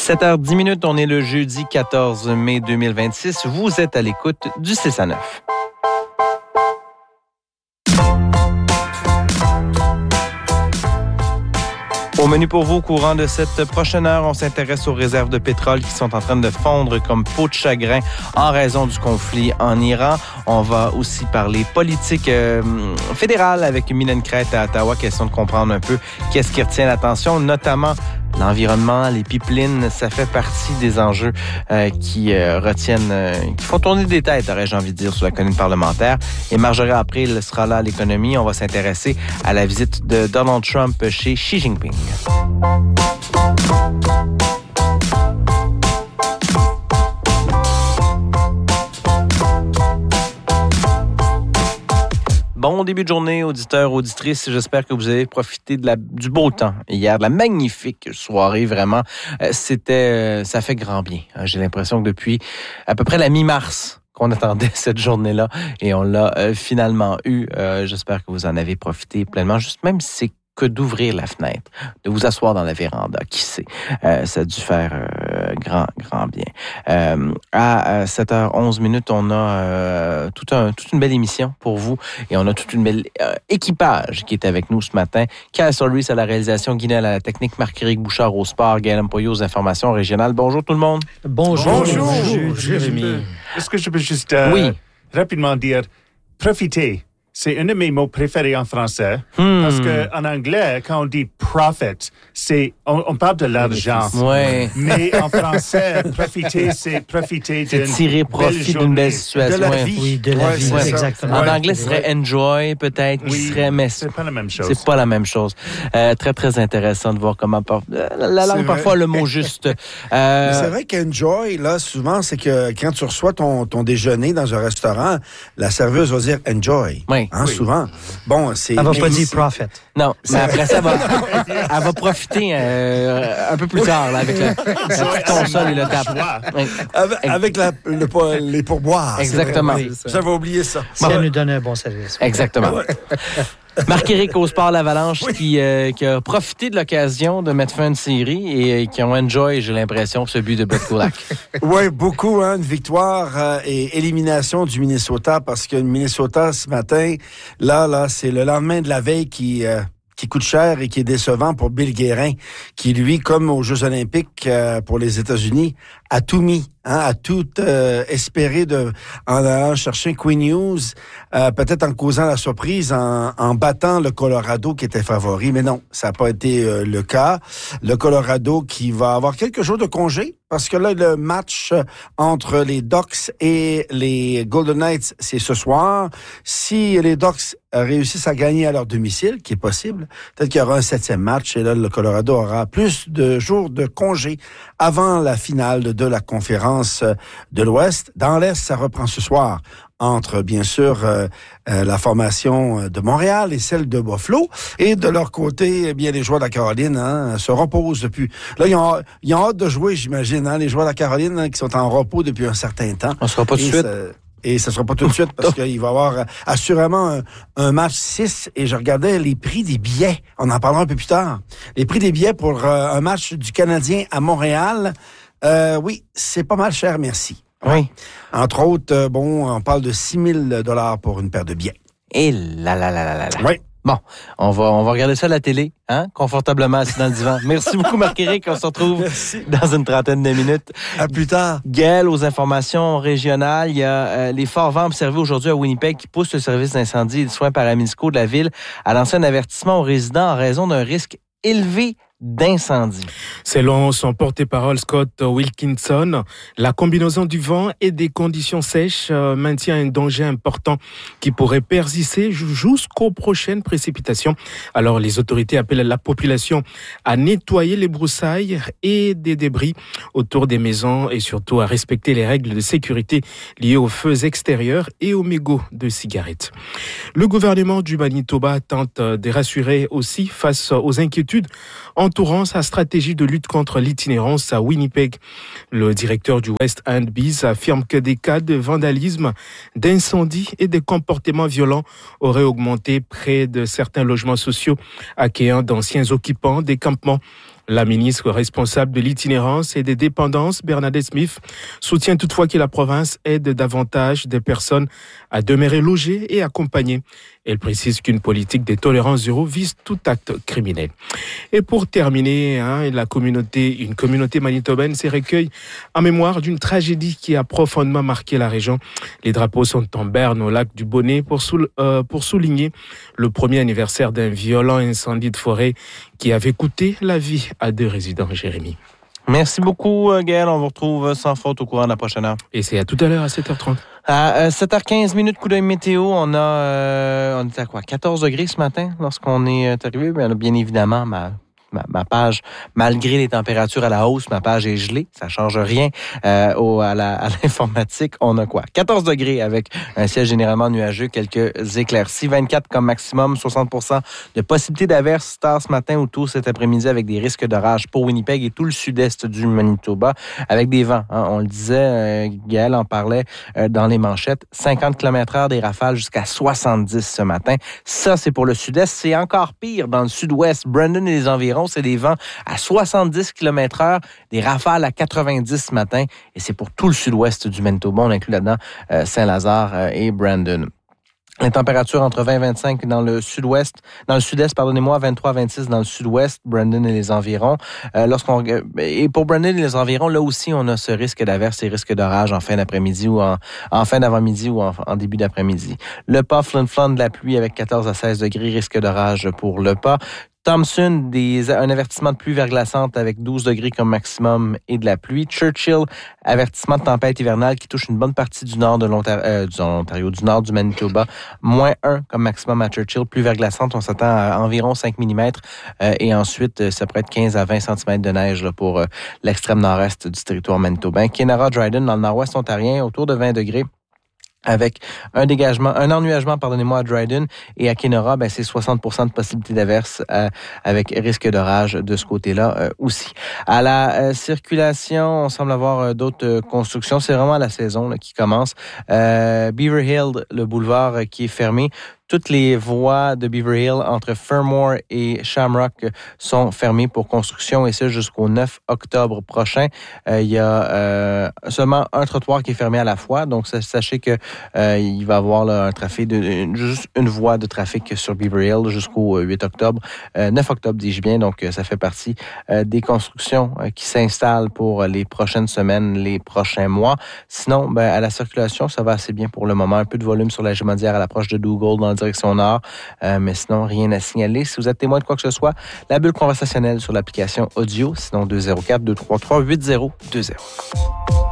7h10, on est le jeudi 14 mai 2026. Vous êtes à l'écoute du 6 à 9. Au menu pour vous, au courant de cette prochaine heure, on s'intéresse aux réserves de pétrole qui sont en train de fondre comme peau de chagrin en raison du conflit en Iran. On va aussi parler politique fédérale avec Mylène Crête à Ottawa. Question de comprendre un peu qu'est-ce qui retient l'attention, notamment l'environnement, les pipelines. Ça fait partie des enjeux qui font tourner des têtes, aurais-je envie de dire, sur la colline parlementaire. Et Marjorie April sera là à l'économie. On va s'intéresser à la visite de Donald Trump chez Xi Jinping. Bon début de journée, auditeurs, auditrices. J'espère que vous avez profité du beau temps hier, de la magnifique soirée, vraiment. Ça fait grand bien. J'ai l'impression que depuis à peu près la mi-mars qu'on attendait cette journée-là et on l'a finalement eu. J'espère que vous en avez profité pleinement, juste même si c'est que d'ouvrir la fenêtre, de vous asseoir dans la véranda. Qui sait? Ça a dû faire grand bien. À 7h11, on a toute une belle émission pour vous et on a toute une belle équipage qui est avec nous ce matin. Kyle Solis à la réalisation, Guinel à la technique, Marc-Éric Bouchard au sport, Gaël Mpoyo aux informations régionales. Bonjour tout le monde. Bonjour Jérémy. Est-ce que je peux juste rapidement dire profiter? C'est un de mes mots préférés en français. Parce qu'en anglais, quand on dit profit, on parle de l'argent. Ouais. Mais en français, profiter, c'est profiter c'est tirer profit d'une belle situation. De la vie. Oui, de la vie, exactement. En anglais, ce serait enjoy, peut-être. Mais c'est pas la même chose. C'est pas la même chose. Très, très intéressant de voir comment la langue, parfois, le mot juste. Mais c'est vrai qu'enjoy, là, souvent, c'est que quand tu reçois ton déjeuner dans un restaurant, la serveuse va dire enjoy. Oui. Hein, oui. Souvent. Bon, c'est. Elle va pas dire profit. Non, mais après ça, elle va profiter un peu plus tard, là, avec la petite console et le tap. Avec les pourboires. Exactement. J'avais oublié ça. Si elle nous donne un bon service. Exactement. Marc-Éric au sport l'Avalanche qui a profité de l'occasion de mettre fin à une série et qui ont enjoy, j'ai l'impression, ce but de Brett Kulak. Oui, beaucoup, une victoire et élimination du Minnesota parce que le Minnesota, ce matin, là, c'est le lendemain de la veille qui coûte cher et qui est décevant pour Bill Guérin, qui, lui, comme aux Jeux olympiques pour les États-Unis, a tout mis, a tout espéré en allant chercher Quinn Hughes, peut-être en causant la surprise, en battant le Colorado qui était favori. Mais non, ça n'a pas été le cas. Le Colorado qui va avoir quelques jours de congé, parce que là, le match entre les Ducks et les Golden Knights, c'est ce soir. Si les Ducks réussissent à gagner à leur domicile, qui est possible, peut-être qu'il y aura un 7e match et là, le Colorado aura plus de jours de congé avant la finale de la conférence de l'Ouest. Dans l'Est, ça reprend ce soir entre, bien sûr, la formation de Montréal et celle de Buffalo. Et de leur côté, eh bien, les joueurs de la Caroline se reposent depuis. Là, ils ont hâte de jouer, j'imagine, les joueurs de la Caroline qui sont en repos depuis un certain temps. On ne sera pas tout de suite. Et ça ne sera pas tout de suite parce qu'il va y avoir assurément un match 6. Et je regardais les prix des billets. On en parlera un peu plus tard. Les prix des billets pour un match du Canadien à Montréal, oui, c'est pas mal cher, merci. Oui. Entre autres, on parle de 6 000 pour une paire de billets. Et là. Oui. Bon, on va regarder ça à la télé, confortablement assis dans le divan. Merci beaucoup, Marc-Éric. On se retrouve dans une trentaine de minutes. À plus tard. Gaël, aux informations régionales, il y a les forts vents observés aujourd'hui à Winnipeg qui poussent le service d'incendie et de soins paramédicaux de la ville à lancer un avertissement aux résidents en raison d'un risque élevé d'incendie. Selon son porte-parole Scott Wilkinson, la combinaison du vent et des conditions sèches maintient un danger important qui pourrait persister jusqu'aux prochaines précipitations. Alors les autorités appellent la population à nettoyer les broussailles et des débris autour des maisons et surtout à respecter les règles de sécurité liées aux feux extérieurs et aux mégots de cigarettes. Le gouvernement du Manitoba tente de rassurer aussi face aux inquiétudes entourant sa stratégie de lutte contre l'itinérance à Winnipeg. Le directeur du West End Bees affirme que des cas de vandalisme, d'incendie et de comportements violents auraient augmenté près de certains logements sociaux accueillant d'anciens occupants des campements. La ministre responsable de l'itinérance et des dépendances, Bernadette Smith, soutient toutefois que la province aide davantage des personnes à demeurer logées et accompagnées. Elle précise qu'une politique de tolérance zéro vise tout acte criminel. Et pour terminer, une communauté manitobaine se recueille en mémoire d'une tragédie qui a profondément marqué la région. Les drapeaux sont en berne au lac du Bonnet pour souligner le premier anniversaire d'un violent incendie de forêt qui avait coûté la vie à 2 résidents, Jérémy. Merci beaucoup, Gaël. On vous retrouve sans faute au courant de la prochaine heure. Et c'est à tout à l'heure à 7h30. À 7h15, coup d'œil météo, on était à quoi? 14 degrés ce matin lorsqu'on est arrivé. Bien évidemment, ma page, malgré les températures à la hausse, ma page est gelée. Ça change rien à l'informatique. On a quoi? 14 degrés avec un ciel généralement nuageux, quelques éclaircies. 24 comme maximum, 60% de possibilité d'averse tard ce matin ou tôt cet après-midi avec des risques d'orage pour Winnipeg et tout le sud-est du Manitoba avec des vents. On le disait, Gaël en parlait dans les manchettes. 50 km/h, des rafales jusqu'à 70 ce matin. Ça, c'est pour le sud-est. C'est encore pire dans le sud-ouest. Brandon et les environs, c'est des vents à 70 km/h, des rafales à 90 ce matin, et c'est pour tout le sud-ouest du Manitoba. On inclut là-dedans Saint-Lazare et Brandon. Les températures entre 20 et 25 dans le sud-est, 23 à 26 dans le sud-ouest, Brandon et les environs. Et pour Brandon et les environs, là aussi, on a ce risque d'averse et risque d'orage en fin d'après-midi ou en fin d'avant-midi ou en début d'après-midi. Le Pas, Flin-Flon, de la pluie avec 14 à 16 degrés, risque d'orage pour le Pas. Thompson, un avertissement de pluie verglaçante avec 12 degrés comme maximum et de la pluie. Churchill, avertissement de tempête hivernale qui touche une bonne partie du nord de l'Ontario, du nord du Manitoba. -1 comme maximum à Churchill. Pluie verglaçante, on s'attend à environ 5 mm. Et ensuite, ça pourrait être 15 à 20 cm de neige là, pour l'extrême nord-est du territoire manitobain. Kenora, Dryden, dans le nord-ouest ontarien, autour de 20 degrés. Avec un ennuagement, à Dryden, et à Kenora, c'est 60% de possibilité d'averse avec risque d'orage de ce côté-là aussi. À la circulation, on semble avoir d'autres constructions. C'est vraiment la saison là, qui commence. Beaver Hill, le boulevard qui est fermé. Toutes les voies de Beaver Hill entre Fermor et Shamrock sont fermées pour construction et ça jusqu'au 9 octobre prochain. Il y a seulement un trottoir qui est fermé à la fois. Donc, sachez que il va y avoir là, un trafic juste une voie de trafic sur Beaver Hill jusqu'au 8 octobre. 9 octobre, dis-je bien. Donc, ça fait partie des constructions qui s'installent pour les prochaines semaines, les prochains mois. Sinon, à la circulation, ça va assez bien pour le moment. Un peu de volume sur la Gémodière à l'approche de Dougall dans direction nord, mais sinon, rien à signaler. Si vous êtes témoin de quoi que ce soit, la bulle conversationnelle sur l'application audio, sinon 204-233-8020.